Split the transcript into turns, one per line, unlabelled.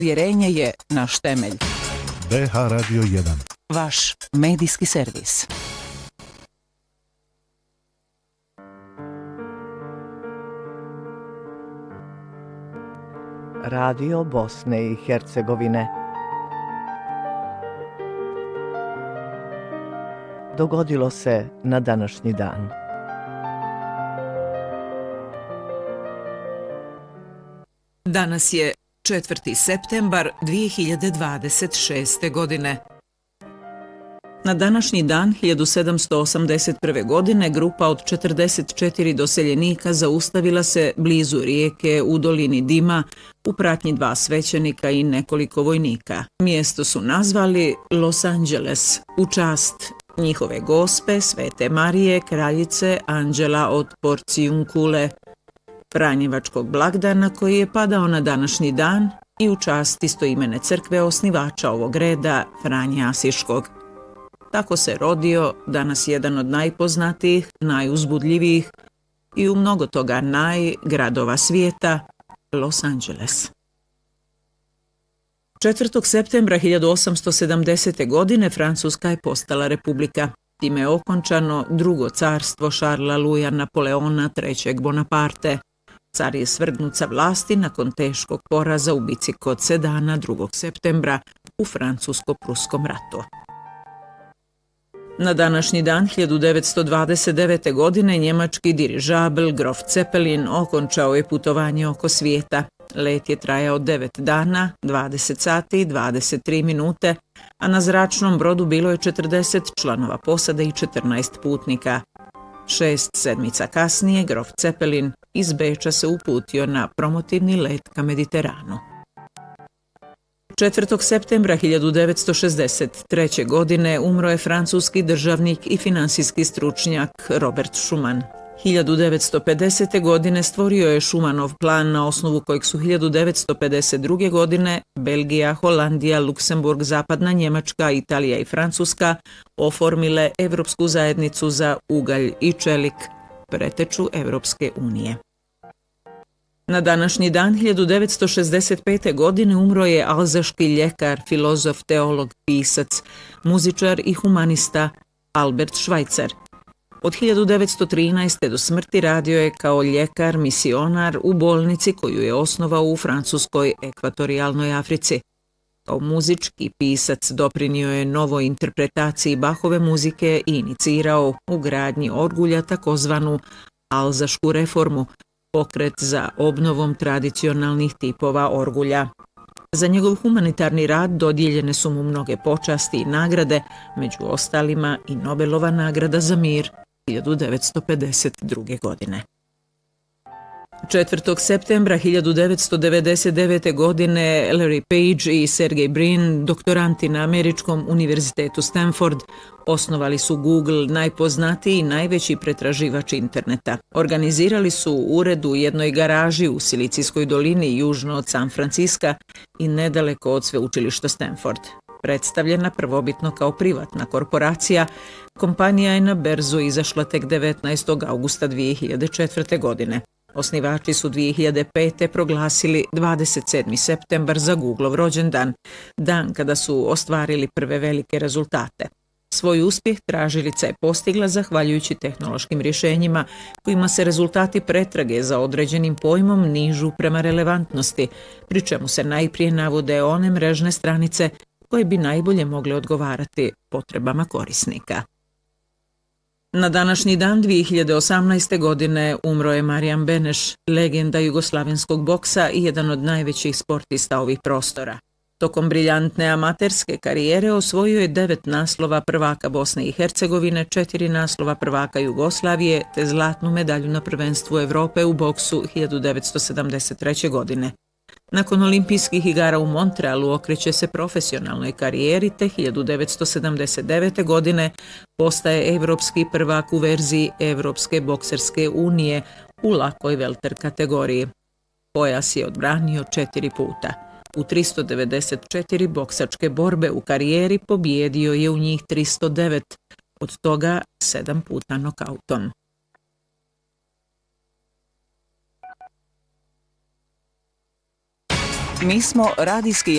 Vjerenje je naš temelj.
BH Radio 1.
Vaš medijski servis.
Radio Bosne i Hercegovine. Dogodilo se na današnji dan.
Danas je 4. septembar 2026. godine. Na današnji dan 1781. godine grupa od 44 doseljenika zaustavila se blizu rijeke u dolini Dima u pratnji 2 svećenika i nekoliko vojnika. Mjesto su nazvali Los Angeles u čast njihove gospe Svete Marije, kraljice Anđela od Porciunkule, franjevačkog blagdana koji je padao na današnji dan i u čast istoimene crkve osnivača ovog reda Franje Asiškog. Tako se rodio danas jedan od najpoznatijih, najuzbudljivijih i u mnogo toga gradova svijeta, Los Angeles. 4. septembra 1870. godine Francuska je postala republika. Time je okončano drugo carstvo Šarla Luja Napoleona III. Bonaparte. Car je svrgnut sa vlasti nakon teškog poraza u bici kod Sedana 2. septembra u Francusko-Pruskom ratu. Na današnji dan 1929. godine njemački dirižabl Grof Zeppelin okončao je putovanje oko svijeta. Let je trajao 9 dana, 20 sati i 23 minute, a na zračnom brodu bilo je 40 članova posade i 14 putnika. 6 sedmica kasnije Grof Zeppelin iz Beča se uputio na promotivni let ka Mediteranu. 4. septembra 1963. godine umro je francuski državnik i finansijski stručnjak Robert Schuman. 1950. godine stvorio je Schumannov plan na osnovu kojeg su 1952. godine Belgija, Holandija, Luksemburg, Zapadna Njemačka, Italija i Francuska oformile Evropsku zajednicu za ugalj i čelik, preteču Evropske unije. Na današnji dan 1965. godine umro je alzaški ljekar, filozof, teolog, pisac, muzičar i humanista Albert Schweitzer. Od 1913. do smrti radio je kao ljekar, misionar u bolnici koju je osnovao u francuskoj ekvatorijalnoj Africi. Kao muzički pisac doprinio je novoj interpretaciji Bachove muzike i inicirao u gradnji orgulja takozvanu alzašku reformu, pokret za obnovom tradicionalnih tipova orgulja. Za njegov humanitarni rad dodijeljene su mu mnoge počasti i nagrade, među ostalima i Nobelova nagrada za mir 1952. godine. 4. septembra 1999. godine Larry Page i Sergey Brin, doktoranti na Američkom univerzitetu Stanford, osnovali su Google, najpoznatiji i najveći pretraživač interneta. Organizirali su ured u jednoj garaži u Silicijskoj dolini južno od San Franciska i nedaleko od sveučilišta Stanford. Predstavljena prvobitno kao privatna korporacija, kompanija je na berzu izašla tek 19. augusta 2004. godine. Osnivači su 2005. proglasili 27. septembar za Googleov rođendan, dan kada su ostvarili prve velike rezultate. Svoj uspjeh tražilica je postigla zahvaljujući tehnološkim rješenjima kojima se rezultati pretrage za određenim pojmom nižu prema relevantnosti, pri čemu se najprije navode one mrežne stranice koje bi najbolje mogle odgovarati potrebama korisnika. Na današnji dan 2018. godine umro je Marijan Beneš, legenda jugoslavenskog boksa i jedan od najvećih sportista ovih prostora. Tokom briljantne amaterske karijere osvojio je 9 naslova prvaka Bosne i Hercegovine, 4 naslova prvaka Jugoslavije te zlatnu medalju na prvenstvu Evrope u boksu 1973. godine. Nakon olimpijskih igara u Montrealu okreće se profesionalnoj karijeri te 1979. godine postaje evropski prvak u verziji Evropske bokserske unije u lakoj welter kategoriji. Pojas je odbranio 4 puta. U 394 boksačke borbe u karijeri pobijedio je u njih 309, od toga 7 puta nokautom. Mi smo radijski